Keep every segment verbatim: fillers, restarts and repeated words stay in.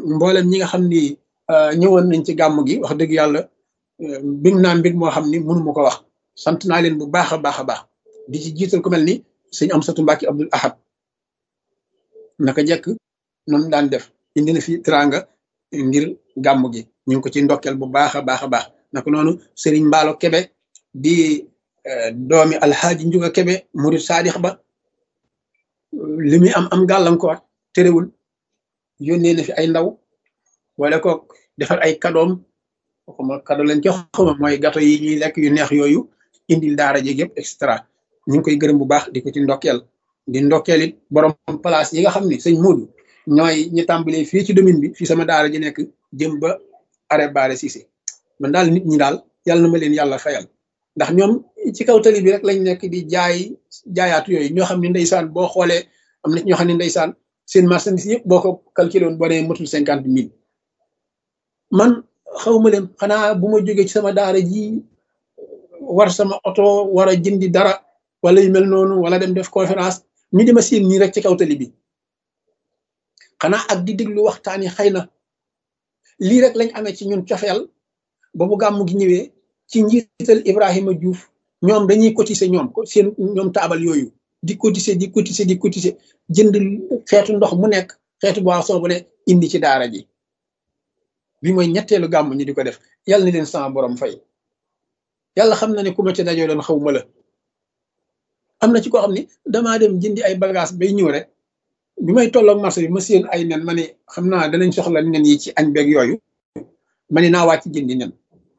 mboolem ñi nga xam ni ñëwoon nañ ci gàmm gi wax dëgg yàlla bég naa mbég moo xam ni mënu ma ko wax sant naa leen bu baax a baax a baax di ci jiital ku mel ni sëñ Amsatu Mbàkke Abdul Ahad naka jekk noonu daan def indi na fi teraanga ngir gàmm gi ñu ngi ko ci ndokkeel bu baax a baax a baax naka noonu Serigne Mbaalo Kebe di doomi alxaaji Njuga Kebe murid saadix ba li muy am am gàllankoor terewul yónnee na fi ay ndaw wala ko defar ay kadoom xuma kado lañ ko xuma mooy gato yi ñuy lekk yu neex yooyu indil daara jeg yëpp et cetera ñu ngi koy gërëm bu baax di ko ci ndokkeel di ndokkeel it borom place yi nga xam ne sëñ Moodu ñooy ñu tàmbalee fii ci domaine bi fii sama daara ji nekk jëm ba arrêt Baare Cissé man daal nit ñi daal yàlla na ma leen yàlla fayal ndax ñoom ci kaw tali bi rek lañ nekk di jaay jaayaatu yooyu ñoo xam ne ndeysaan boo xoolee am na ñoo xam ne ndeysaan seen marchandise yëpp boo ko calculé woon boo nee matul cinquante mille man xawma leen xanaa bu ma jógee ci sama daara ji war sama oto war a jëndi dara wala yu mel noonu wala dem def conférence ñu dima seen nii rek ci kaw tali bi xanaa ak di déglu waxtaan yi xëy na lii rek lañ amee ci ñun cofeel ba bu gàmm gi ñëwee ci njiital Ibrahima Diouf ñoom dañuy cotiser ñoom seen ñoom taabal yooyu di cotiser di cotiser di cotiser jënd xeetu ndox mu nekk xeetu boisson bu ne indi ci daara ji bi mooy ñetteelu gàmm ñi di ko def yàlla na leen sama borom fay yàlla xam na ne ku ma ci dajoo doon xaw ma la am na ci koo xam ne damaa dem jëndi ay bagage bay ñëw rek bi may tolloog marché bi ma séen ay nen ma ne xam naa danañ soxla nen yi ci añ beeg yooyu ma ne naa wàcc jëndi nen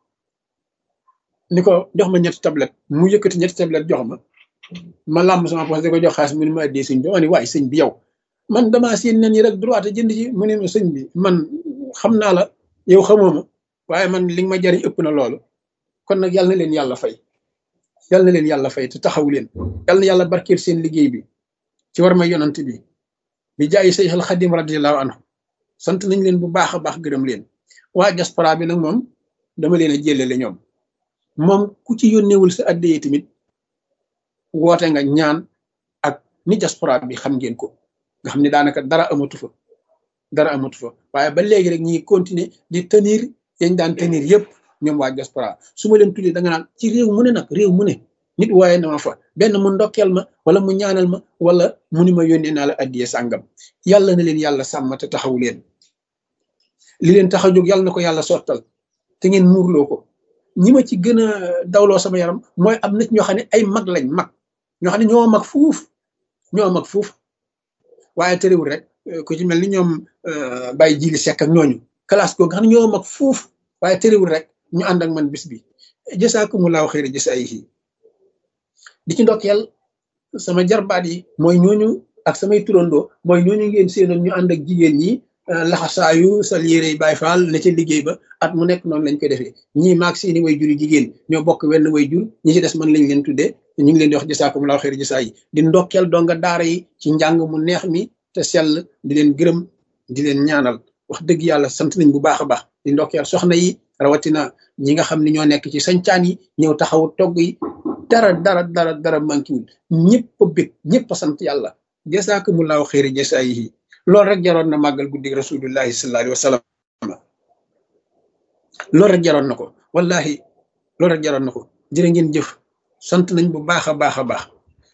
ni ko jox ma ñetti tablette mu yëkkati ñetti tablette jox ma ma làmb sama poche di ko jox xaalis mu ne ma addee sëñ bi ma ne waaye sëñ bi yow man damaa séen nen yi rek droit jënd ci mu ne ma sëñ bi man xam naa la yow xamoo ma waaye man li nga ma jariñ ëpp na loolu kon nag yàlla na leen yàlla fay yàlla na leen yàlla fay te taxaw leen yàlla na yàlla barkeel seen liggéey bi ci war ma yonant bi bi jaayi Seexul Xadim radiyallahu anhu sant nañ leen bu baax a baax gërëm leen waa diaspora bi nag moom dama leen a jëlele ñoom moom ku ci yónneewul sa addee tamit woote nga ñaan ak ni diaspora bi xam ngeen ko nga xam ne daanaka dara amatu fa dara amatu fa waaye ba léegi rek ñi continuer di tenir yañ daan tenir yëpp ñoom waa diaspora su ma leen tuddee da nga naan ci réew mu ne nag réew mu ne nit waaye na ma fa benn mu ndokkeel ma wala mu ñaanal ma wala mu ni ma yónnee naa la addiyee sàngam yàlla na leen yàlla sàmm te taxaw leen li leen tax a jóg yàlla na ko yàlla sottal te ngeen muurloo ko ñi ma ci gën a dawloo sama yaram mooy am nit ñoo xam ne ay mag lañ mag ñoo xam ne ñoo mag fuuf ñoo mag fuuf waaye terewul rek ku ci mel ni ñoom Baye Jili Seck ak ñooñu classe googu nga xam ne ñoo mag fuuf waaye terewul rek ñu ànd ak man bis bi jasaakumullahu xayra jasaayihi di ci ndokkeel sama jarbaat yi mooy ñooñu ak samay turandoo mooy ñooñu ngeen seenoon ñu ànd ak jigéen ñi laxasaayu sal yére yi Baay Faal ne ca liggéey ba at mu nekk noonu lañ koy defee ñii maag seeni way juri jigéen ñoo bokk wenn way jur ñi ci des man lañ leen tuddee ñu ngi leen di wax jasaakumullahu xayra jasaayihi di ndokkeel donga daara yi ci njàng mu neex mi te sell di leen gërëm di leen ñaanal wax dëgg yàlla sant nañ bu baax a baax di ndokkeel soxna yi rawatina ñi nga xam ne ñoo nekk ci sañcaan yi ñëw taxaw togg yi dara dara dara dara mankiwul ñëpp a bég ñëpp a sant yàlla jasaakumullahu xayra jasaayihi loolu rek jaroon na màggal guddi rasulullahi sallallahu alayhi wa sallam loolu rek jaroon na ko wallahi loolu rek jaroon na ko jërë ngeen jëf sant nañ bu baax a baax a baax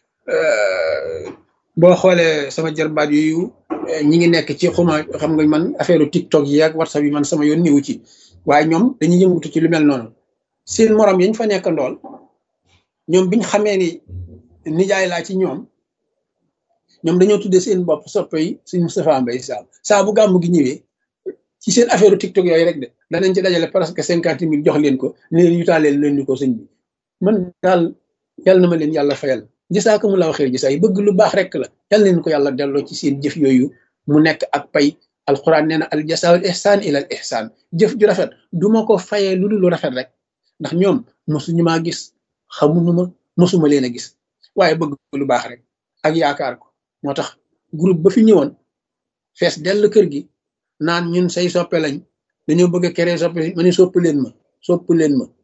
boo xoolee sama jarbaat yooyu ñi ngi nekk ci xuma xam nga man affaire TikTok yi ak WhatsApp yi man sama yoon niwu ci waaye ñoom dañuy yëngutu ci lu mel noonu seen morom yañ fa nekk ndool ñoom biñ xamee ni nijaay laa ci ñoom ñoom dañoo tuddee seen bopp soppe yi suñ Moustapha Mbaye Sall saa bu gàmm gi ñëwee ci seen affaire TikTok yooyu rek de danañ ci dajale presque cinquante mille jox leen ko ne leen yutaaleel leen ni ko sëñ bi man daal yàlla na ma leen yàlla fayal jasaakumullahu xayr jasaa yi bëgg lu baax rek la yàlla leen ko yàlla delloo ci seen jëf yooyu mu nekk ak pay alquran nee na al jasaa'ul ihsaan ilal ihsaan jëf ju rafet du ma ko fayee lu dul lu rafet rek ndax ñoom mosuñu maa gis xamuñu ma mosuma leen a gis waaye bëgg lu baax rek ak yaakaar ko moo tax groupe ba fi ñëwoon fees dell kër gi naan ñun say soppe lañ dañoo bëgg a créer soppe ma ni sopp leen ma sopp leen ma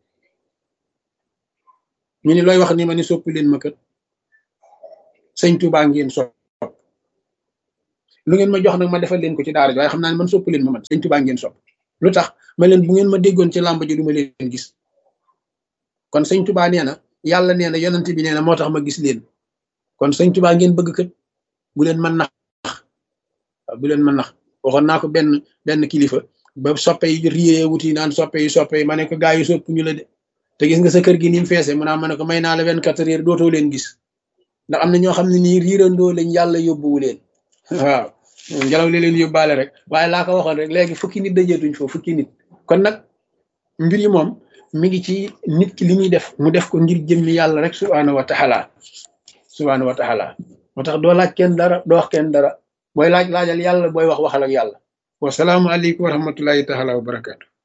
ñu ni looy wax ni ma ni sopp leen ma kër sëñ Tuubaa ngeen sopp lu ngeen ma jox nag ma defal leen ko ci daara ji waaye xam naa ne man sopp leen ma man sëñ Tuubaa ngeen sopp lu tax ma leen bu ngeen ma déggoon ci làmb ji du ma leen gis kon sëñ Tuubaa nee na yàlla nee na yonent bi nee na moo tax ma gis leen kon sëñ Tuubaa ngeen bëgg kat bu leen mën nax bu leen mën nax waxoon naa ko benn benn kilifa ba soppe yi riyee wuti naan soppe yi soppe yi ma ne ko gaa yi sopp ñu la de te gis nga sa kër gi ni mu feese mu naa ma ne ko may naa la vingt-quatre heures dootoo leen gis ndax am na ñoo xam ne nii riirandoo lañ yàlla yóbbuwu leen waaw ngelaw li leen yóbbaale rek waaye laa ko waxoon rek léegi fukki nit dajeetuñ foofu fukki nit kon nag mbir yi moom mi ngi ci nit ki li muy def mu def ko ngir jëmmi yàlla rek subhaanahu wa taala subhaanahu wa taala moo tax doo laaj kenn dara doo wax kenn dara booy laaj laajal yàlla booy wax waxal ak yàlla wasalaamu aleykum wa rahmatullahi taala wa barakaatu